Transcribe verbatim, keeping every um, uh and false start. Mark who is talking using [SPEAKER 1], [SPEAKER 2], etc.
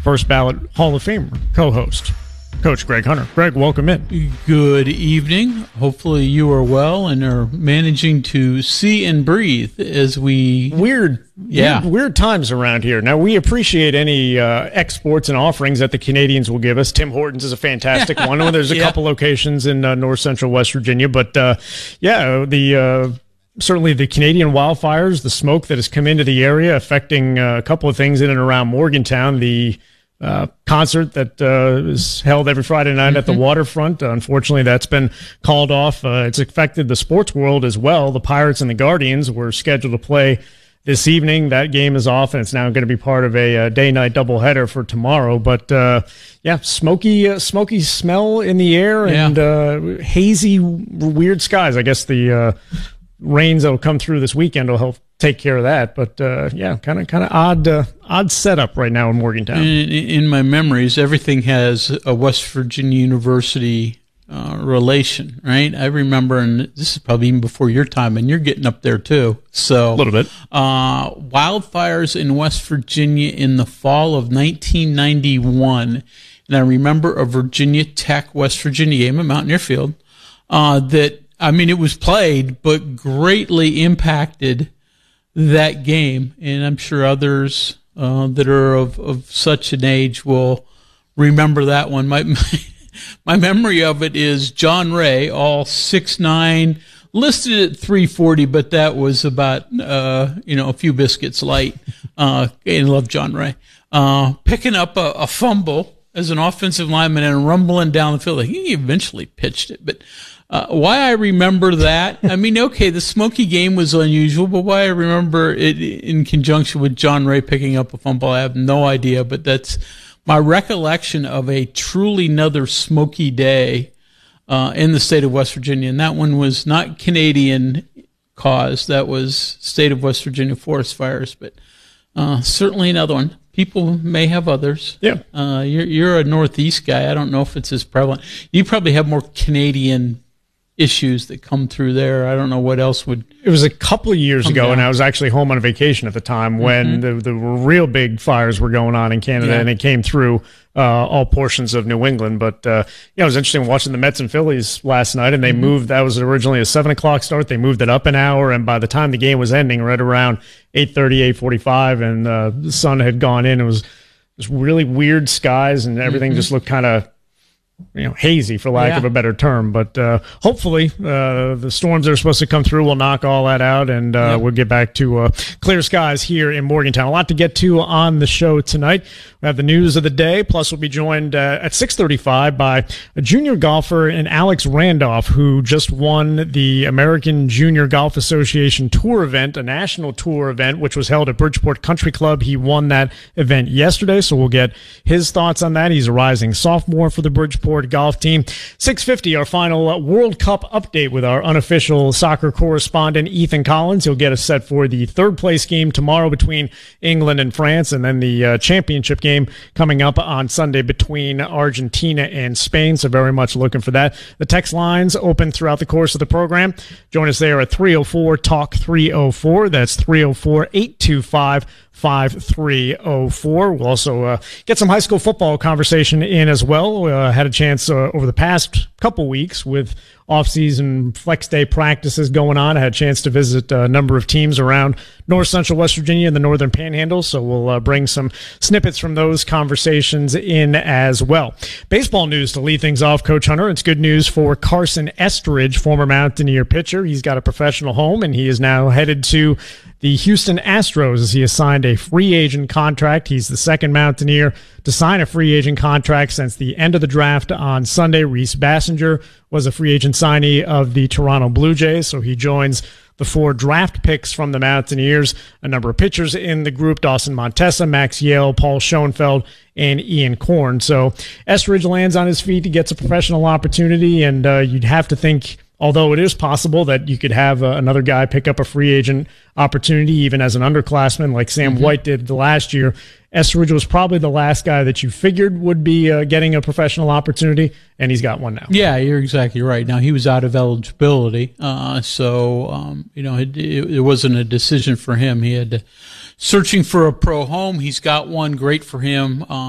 [SPEAKER 1] first ballot Hall of Famer co-host, Coach Greg Hunter. Greg, welcome in.
[SPEAKER 2] Good evening. Hopefully you are well and are managing to see and breathe as we...
[SPEAKER 1] Weird,
[SPEAKER 2] yeah.
[SPEAKER 1] weird, weird times around here. Now, we appreciate any uh, exports and offerings that the Canadians will give us. Tim Hortons is a fantastic one. There's a yeah. couple locations in uh, north central West Virginia. But, uh, yeah, the... Uh, Certainly the Canadian wildfires, the smoke that has come into the area affecting uh, a couple of things in and around Morgantown. The uh, concert that uh, is held every Friday night mm-hmm. at the waterfront, uh, unfortunately, that's been called off. Uh, it's affected the sports world as well. The Pirates and the Guardians were scheduled to play this evening. That game is off, and it's now going to be part of a, a day-night doubleheader for tomorrow. But, uh, yeah, smoky uh, smoky smell in the air and
[SPEAKER 2] yeah.
[SPEAKER 1] uh, hazy, weird skies. I guess the... Uh, rains that will come through this weekend will help take care of that. But, uh, yeah, kind of kind of odd uh, odd setup right now in Morgantown.
[SPEAKER 2] In, in my memories, everything has a West Virginia University uh, relation, right? I remember, and this is probably even before your time, and you're getting up there too. So
[SPEAKER 1] a little bit.
[SPEAKER 2] Uh, wildfires in West Virginia in the fall of nineteen ninety-one. And I remember a Virginia Tech, West Virginia game at Mountaineer Field uh, that, I mean, it was played, but greatly impacted that game. And I'm sure others uh, that are of, of such an age will remember that one. My, my, my memory of it is John Ray, all six nine, listed at three forty, but that was about, uh, you know, a few biscuits light. Uh, and love John Ray. Uh, picking up a, a fumble as an offensive lineman and rumbling down the field. He eventually pitched it, but... Uh, why I remember that, I mean, okay, the Smoky game was unusual, but why I remember it in conjunction with John Ray picking up a fumble, I have no idea, but that's my recollection of a truly another Smoky day uh, in the state of West Virginia, and that one was not Canadian caused, that was state of West Virginia forest fires, but uh, certainly another one. People may have others.
[SPEAKER 1] Yeah.
[SPEAKER 2] Uh, you're, you're a Northeast guy. I don't know if it's as prevalent. You probably have more Canadian issues that come through there. I don't know what else would.
[SPEAKER 1] It was a couple of years ago,
[SPEAKER 2] down.
[SPEAKER 1] and I was actually home on a vacation at the time when mm-hmm. the, the real big fires were going on in Canada,
[SPEAKER 2] yeah.
[SPEAKER 1] and it came through uh, all portions of New England. But uh, yeah, it was interesting watching the Mets and Phillies last night, and they mm-hmm. moved. That was originally a seven o'clock start. They moved it up an hour, and by the time the game was ending, right around eight thirty, eight forty-five, and uh, the sun had gone in. It was just really weird skies, and everything mm-hmm. just looked kind of, you know, hazy, for lack
[SPEAKER 2] yeah.
[SPEAKER 1] of a better term. But uh, hopefully uh, the storms that are supposed to come through will knock all that out, and uh, yep. we'll get back to uh, clear skies here in Morgantown. A lot to get to on the show tonight. We have the news of the day, plus we'll be joined uh, at six thirty-five by a junior golfer in Alex Randolph, who just won the American Junior Golf Association Tour event, a national tour event, which was held at Bridgeport Country Club. He won that event yesterday, so we'll get his thoughts on that. He's a rising sophomore for the Bridgeport golf team. six fifty, our final World Cup update with our unofficial soccer correspondent, Ethan Collins. He'll get us set for the third place game tomorrow between England and France, and then the uh, championship game coming up on Sunday between Argentina and Spain. So very much looking for that. The text lines open throughout the course of the program. Join us there at three oh four talk three oh four. That's three oh four, eight two five, five three oh four. We'll also uh, get some high school football conversation in as well. Uh, had a chance uh, over the past couple weeks with off-season flex day practices going on. I had a chance to visit a number of teams around north central West Virginia and the northern panhandle, so we'll uh, bring some snippets from those conversations in as well. Baseball news to lead things off, Coach Hunter. It's good news for Carson Estridge, former Mountaineer pitcher. He's got a professional home, and he is now headed to the Houston Astros as he has signed a free agent contract. He's the second Mountaineer to sign a free agent contract since the end of the draft on Sunday. Reese Bassinger was a free agent signee of the Toronto Blue Jays, so he joins the four draft picks from the Mountaineers. A number of pitchers in the group: Dawson Montesa, Max Yale, Paul Schoenfeld, and Ian Korn. So Estridge lands on his feet. He gets a professional opportunity, and uh, you'd have to think, although it is possible that you could have uh, another guy pick up a free agent opportunity, even as an underclassman like Sam mm-hmm. White did the last year, Estridge was probably the last guy that you figured would be uh, getting a professional opportunity, and he's got one now.
[SPEAKER 2] Yeah, you're exactly right. Now, he was out of eligibility, uh, so um, you know it, it, it wasn't a decision for him. He had to, searching for a pro home. He's got one. Great for him. Uh,